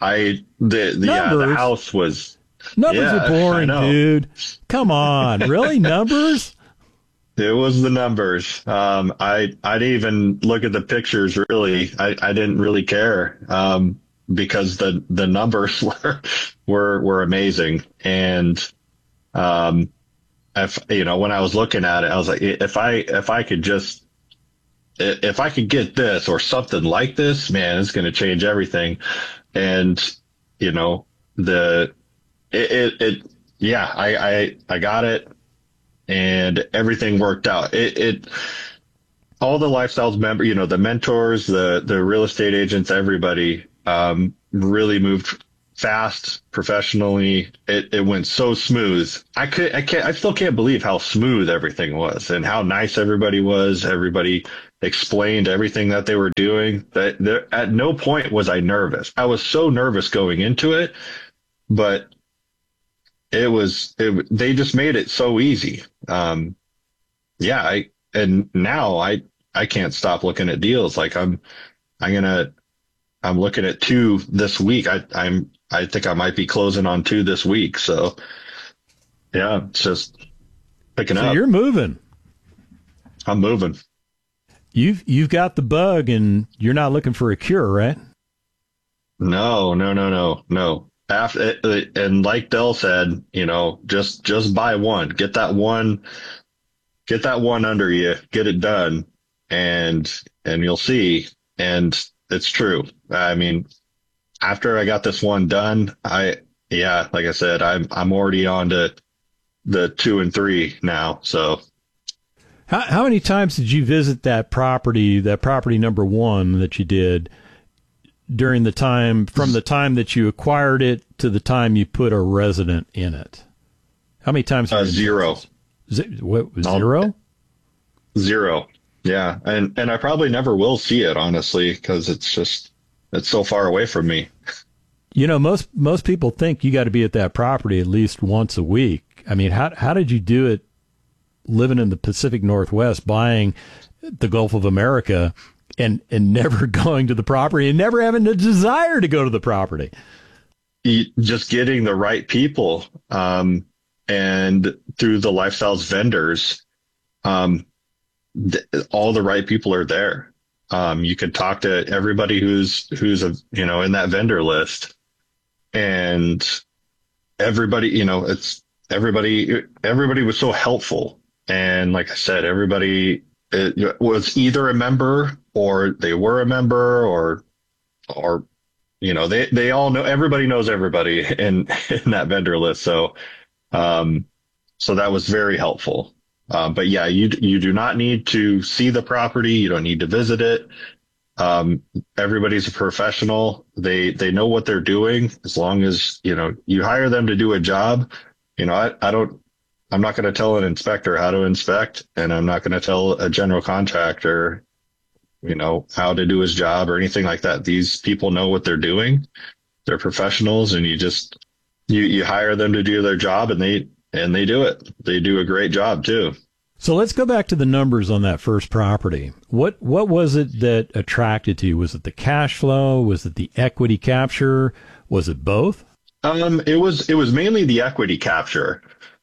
I the the, yeah, the house was numbers yeah, are boring, dude. Come on, really numbers? It was the numbers. Um, I I didn't even look at the pictures. Really, I, I didn't really care um, because the the numbers were were were amazing. And um, if you know, when I was looking at it, I was like, if I if I could just if I could get this or something like this, man, it's going to change everything. And you know, the it it, it yeah, I, I I got it. And everything worked out. It, it, all the Lifestyles member, you know, the mentors, the the real estate agents, everybody um, really moved fast, professionally. It, it went so smooth. I could, I can't, I still can't believe how smooth everything was and how nice everybody was. Everybody explained everything that they were doing. That there, at no point was I nervous. I was so nervous going into it, but it was, it, they just made it so easy. Um, yeah. I, and now I, I can't stop looking at deals. Like I'm, I'm going to, I'm looking at two this week. I, I'm, I think I might be closing on two this week. So yeah, it's just picking so up. You're moving. I'm moving. You've, you've got the bug and you're not looking for a cure, right? No, no, no, no, no. After, and like Dell said, you know, just just buy one, get that one, get that one under you, get it done, and and you'll see. And it's true. I mean, after I got this one done, I yeah, like I said, I'm I'm already on to the two and three now. So, how how many times did you visit that property, that property number one that you did? During the time, from the time that you acquired it to the time you put a resident in it? How many times? Uh, zero. Z- what, zero? Zero. Yeah. And, and I probably never will see it, honestly, because it's just, it's so far away from me. You know, most, most people think you got to be at that property at least once a week. I mean, how, how did you do it living in the Pacific Northwest, buying the Gulf of America, and and never going to the property and never having the desire to go to the property? Just getting the right people, um, and through the Lifestyles vendors, um, th- all the right people are there. Um, you can talk to everybody who's who's a you know in that vendor list, and everybody, you know, it's everybody. Everybody was so helpful, and like I said, everybody it was either a member or they were a member or, or, you know, they, they all know, everybody knows everybody in, in that vendor list. So, um, so that was very helpful. Um, but yeah, you, you do not need to see the property. You don't need to visit it. Um, everybody's a professional. They, they know what they're doing as long as, you know, you hire them to do a job. You know, I, I don't, I'm not going to tell an inspector how to inspect, and I'm not going to tell a general contractor, you know, how to do his job or anything like that. These people know what they're doing. They're professionals, and you just, you, you hire them to do their job, and they, and they do it. They do a great job too. So let's go back to the numbers on that first property. What, what was it that attracted to you? Was it the cash flow? Was it the equity capture? Was it both? Um, it was, it was mainly the equity capture.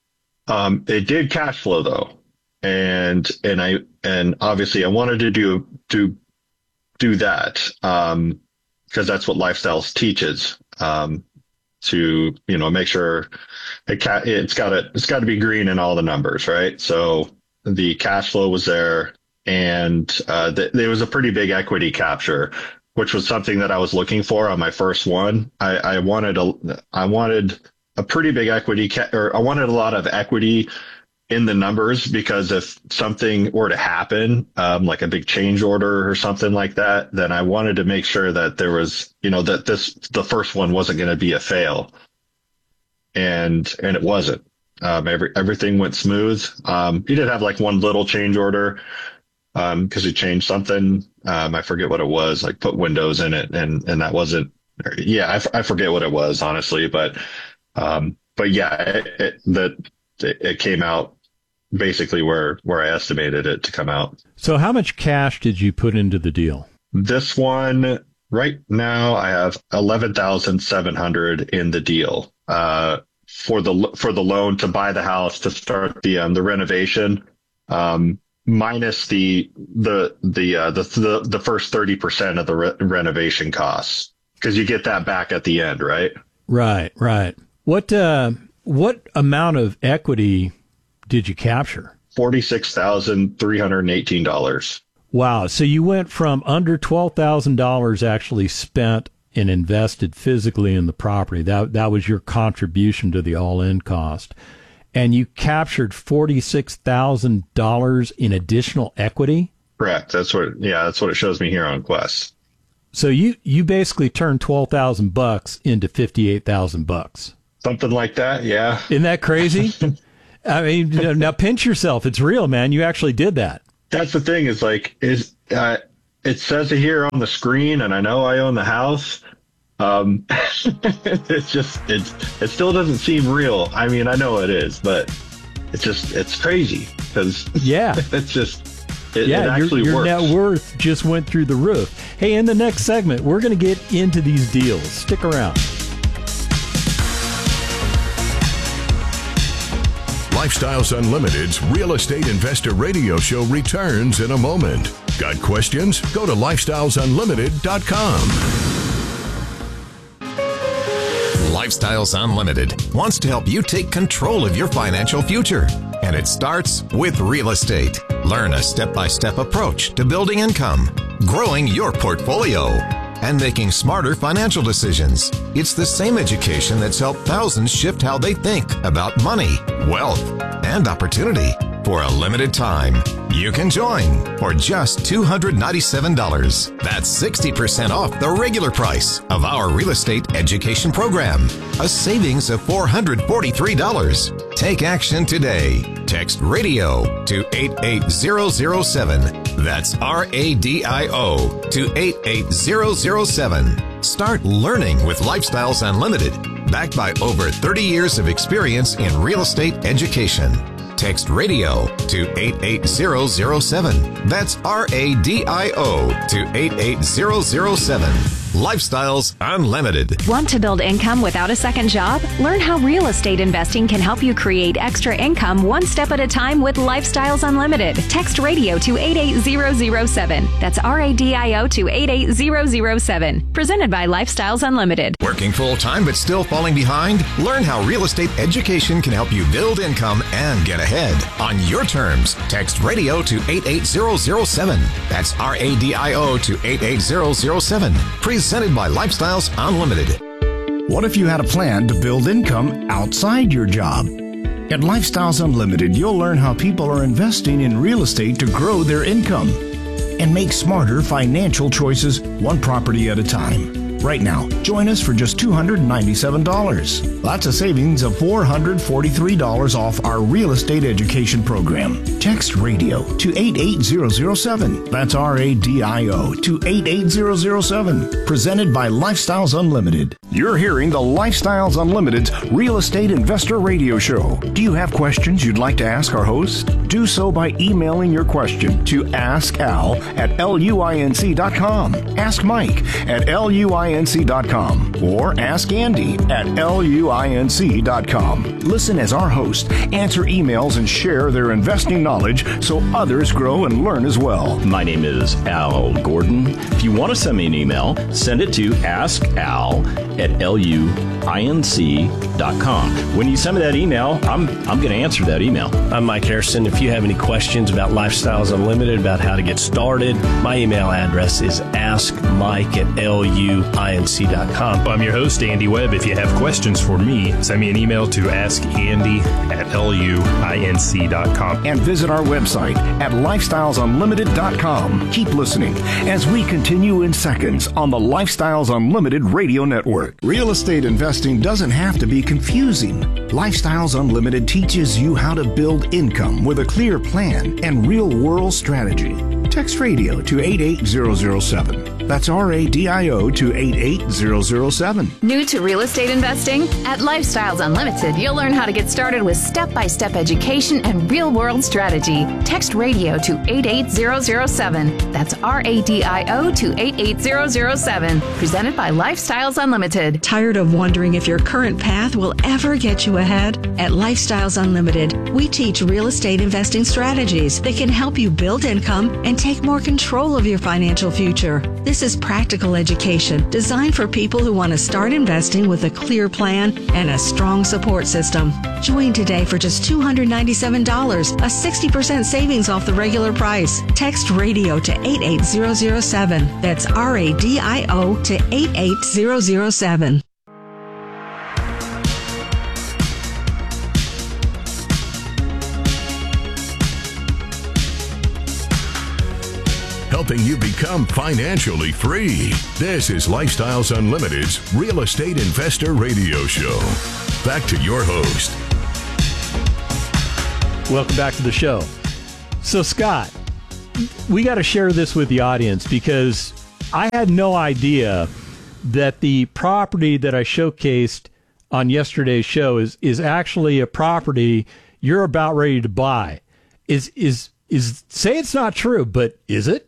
Um, it did cash flow though. And, and I, and obviously I wanted to do, do, do that. Um, cause that's what Lifestyles teaches, um, to, you know, make sure it ca- it's got to, it's got to be green in all the numbers, right? So the cash flow was there, and, uh, th- there was a pretty big equity capture, which was something that I was looking for on my first one. I, I wanted a, I wanted a pretty big equity, ca- or I wanted a lot of equity in the numbers, because if something were to happen, um, like a big change order or something like that, then I wanted to make sure that there was, you know, that this, the first one wasn't going to be a fail. And, and it wasn't. Um, every, everything went smooth. Um, he did have like one little change order, um, cause he changed something. Um, I forget what it was, like put windows in it, and, and that wasn't, yeah, I, f- I forget what it was, honestly, but, um, but yeah, it, it, that it, it came out basically where, where I estimated it to come out. So how much cash did you put into the deal? This one, right now I have eleven thousand seven hundred in the deal uh, for the for the loan to buy the house to start the um, the renovation, um, minus the the the uh, the, the the first thirty percent of the re- renovation costs, because you get that back at the end, right? Right, right. What uh, what amount of equity did you capture? forty-six thousand three hundred eighteen dollars. Wow. So you went from under twelve thousand dollars actually spent and invested physically in the property. That that was your contribution to the all-in cost. And you captured forty-six thousand dollars in additional equity? Correct. That's what, yeah, that's what it shows me here on Quest. So you, you basically turned twelve thousand bucks into fifty-eight thousand bucks. Something like that. Yeah. Isn't that crazy? I mean, now pinch yourself. It's real, man. You actually did that. That's the thing, is like, is, uh, it says it here on the screen, and I know I own the house. Um, it's just, it's, it still doesn't seem real. I mean, I know it is, but it's just, it's crazy because yeah, it's just, it, yeah, it actually your, your works. net worth just went through the roof. Hey, in the next segment, we're going to get into these deals. Stick around. Lifestyles Unlimited's Real Estate Investor Radio Show returns in a moment. Got questions? Go to lifestyles unlimited dot com. Lifestyles Unlimited wants to help you take control of your financial future. And it starts with real estate. Learn a step-by-step approach to building income, growing your portfolio, and making smarter financial decisions. It's the same education that's helped thousands shift how they think about money, wealth, and opportunity. For a limited time, you can join for just two hundred ninety-seven dollars. That's sixty percent off the regular price of our real estate education program. A savings of four hundred forty-three dollars. Take action today. Text RADIO to eight eight zero zero seven. That's R A D I O to eight eight zero zero seven. Start learning with Lifestyles Unlimited, backed by over thirty years of experience in real estate education. Text RADIO to eight eight zero zero seven. That's R A D I O to eight eight zero zero seven. Lifestyles Unlimited. Want to build income without a second job? Learn how real estate investing can help you create extra income one step at a time with Lifestyles Unlimited. Text RADIO to eight eight zero zero seven. That's R A D I O to eight eight zero zero seven. Presented by Lifestyles Unlimited. Working full-time but still falling behind? Learn how real estate education can help you build income and get ahead. On your terms, text RADIO to eight eight zero zero seven. That's R A D I O to eight eight zero zero seven. Presented by Lifestyles Unlimited. What if you had a plan to build income outside your job? At Lifestyles Unlimited, you'll learn how people are investing in real estate to grow their income and make smarter financial choices one property at a time. Right now, join us for just two hundred ninety-seven dollars. That's a savings of four hundred forty-three dollars off our real estate education program. Text RADIO to eight eight zero zero seven. That's R A D I O to eight eight zero zero seven. Presented by Lifestyles Unlimited. You're hearing the Lifestyles Unlimited's Real Estate Investor Radio Show. Do you have questions you'd like to ask our host? Do so by emailing your question to ask al at luinc dot com, ask Mike at luinc dot com, or ask Andy at luinc dot com. Listen as our hosts answer emails and share their investing knowledge so others grow and learn as well. My name is Al Gordon. If you want to send me an email, send it to ask al at luinc dot com. When you send me that email, I'm I'm going to answer that email. I'm Mike Harrison. If you have any questions about Lifestyles Unlimited, about how to get started, my email address is ask mike at luinc dot com. I'm your host, Andy Webb. If you have questions for me, send me an email to ask andy at luinc dot com. And visit our website at lifestyles unlimited dot com. Keep listening as we continue in seconds on the Lifestyles Unlimited Radio Network. Real estate investing doesn't have to be confusing. Lifestyles Unlimited teaches you how to build income with a clear plan and real-world strategy. Text RADIO to eight eight zero zero seven. That's R A D I O to eight eight zero zero seven. New to real estate investing? At Lifestyles Unlimited, you'll learn how to get started with step-by-step education and real-world strategy. Text radio to eight eight zero zero seven. That's R A D I O to eight eight zero zero seven. Presented by Lifestyles Unlimited. Tired of wondering if your current path will ever get you ahead? At Lifestyles Unlimited, we teach real estate investing strategies that can help you build income and take more control of your financial future. This is practical education designed for people who want to start investing with a clear plan and a strong support system. Join today for just two hundred ninety-seven dollars, a sixty percent savings off the regular price. Text radio to eight eight zero zero seven. That's R A D I O to eight eight zero zero seven. Helping you become financially free. This is Lifestyles Unlimited's Real Estate Investor Radio Show. Back to your host. Welcome back to the show. So, Scott, we got to share this with the audience because I had no idea that the property that I showcased on yesterday's show is is actually a property you're about ready to buy. Is is is say it's not true, but is it?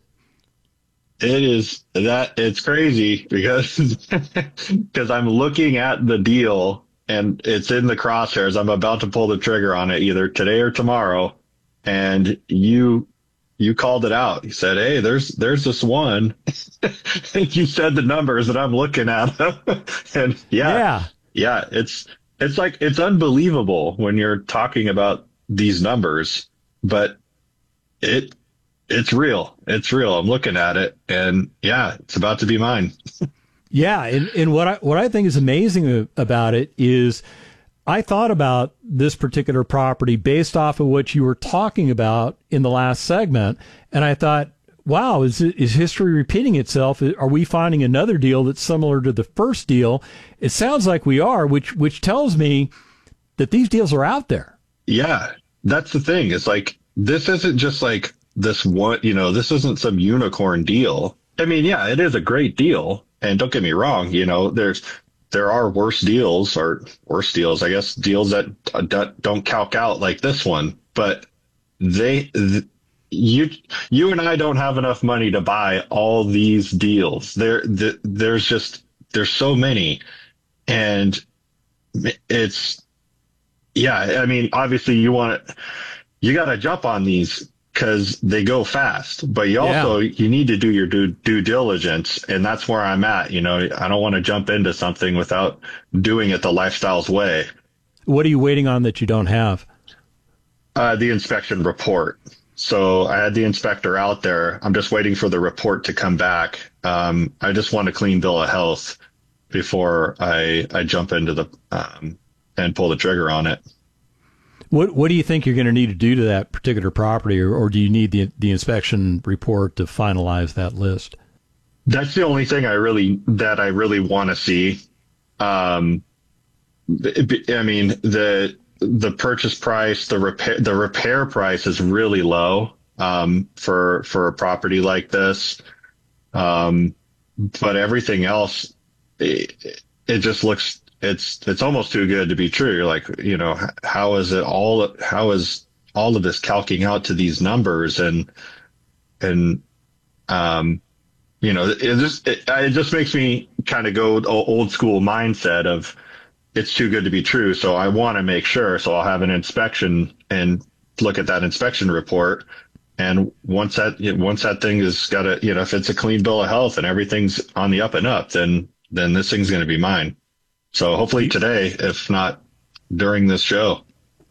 It is that it's crazy because because I'm looking at the deal and it's in the crosshairs. I'm about to pull the trigger on it either today or tomorrow. And you you called it out. You said, "Hey, there's there's this one." And you said the numbers that I'm looking at. And yeah, yeah, yeah, it's it's like it's unbelievable when you're talking about these numbers, but it. It's real. It's real. I'm looking at it, and yeah, it's about to be mine. Yeah, and, and what I what I think is amazing about it is I thought about this particular property based off of what you were talking about in the last segment, and I thought, wow, is is history repeating itself? Are we finding another deal that's similar to the first deal? It sounds like we are, which which tells me that these deals are out there. Yeah, that's the thing. It's like this isn't just like this one, you know, this isn't some unicorn deal. I mean, yeah, it is a great deal. And don't get me wrong, you know, there's, there are worse deals or worse deals, I guess, deals that, that don't calc out like this one, but they, th- you, you and I don't have enough money to buy all these deals. There, th- there's just, there's so many, and it's, yeah, I mean, obviously you want to, you got to jump on these because they go fast, but you also, yeah. you need to do your due, due diligence. And that's where I'm at. You know, I don't want to jump into something without doing it the Lifestyles way. What are you waiting on that you don't have? Uh, the inspection report. So I had the inspector out there. I'm just waiting for the report to come back. Um, I just want a clean bill of health before I, I jump into the, um, and pull the trigger on it. What What do you think you're going to need to do to that particular property, or, or do you need the the inspection report to finalize that list? That's the only thing I really that I really want to see. Um, I mean the the purchase price, the repair the repair price is really low um, for for a property like this, um, but everything else it, it just looks. It's it's almost too good to be true. You're like, you know, how is it all? How is all of this calcing out to these numbers? And and um, you know, it just it, it just makes me kind of go old school mindset of it's too good to be true. So I want to make sure. So I'll have an inspection and look at that inspection report. And once that once that thing has got a, you know, if it's a clean bill of health and everything's on the up and up, then then this thing's going to be mine. So hopefully today, if not during this show.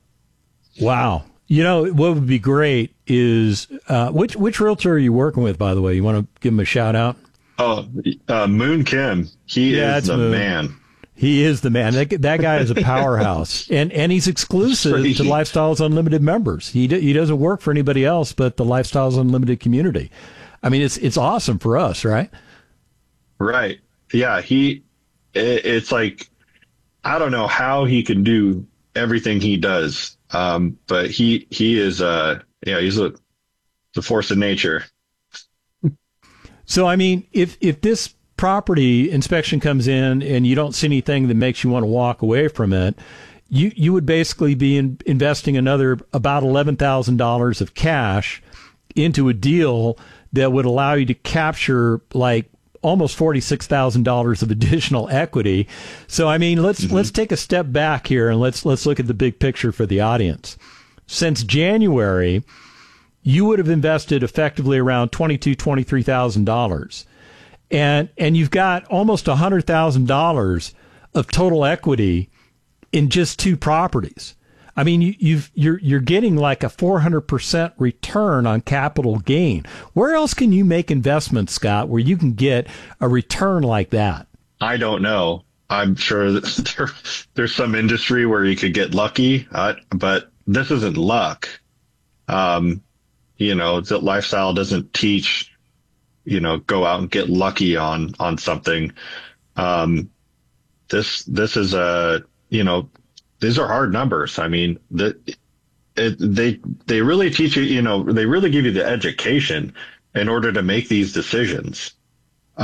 Wow. You know, what would be great is, uh, which which realtor are you working with, by the way? You want to give him a shout out? Oh, uh, Moon Kim. He yeah, is the Moon. man. He is the man. That, that guy is a powerhouse. and, and he's exclusive to Lifestyles Unlimited members. He d- he doesn't work for anybody else but the Lifestyles Unlimited community. I mean, it's it's awesome for us, right? Right. Yeah, he, it, it's like, I don't know how he can do everything he does, um, but he he is uh yeah he's a the force of nature. So, I mean, if if this property inspection comes in and you don't see anything that makes you want to walk away from it, you, you would basically be in, investing another about eleven thousand dollars of cash into a deal that would allow you to capture like almost forty-six thousand dollars of additional equity. So, I mean, let's mm-hmm. let's take a step back here and let's let's look at the big picture for the audience. Since January, you would have invested effectively around twenty-two thousand dollars, twenty-three thousand dollars. And and you've got almost one hundred thousand dollars of total equity in just two properties. I mean, you, you've, you're you're getting like a four hundred percent return on capital gain. Where else can you make investments, Scott, where you can get a return like that? I don't know. I'm sure that there, there's some industry where you could get lucky, uh, but this isn't luck. Um, you know, that lifestyle doesn't teach, you know, go out and get lucky on on something. Um, this this is a, you know, these are hard numbers. I mean, the, it, they they really teach you, you know, they really give you the education in order to make these decisions.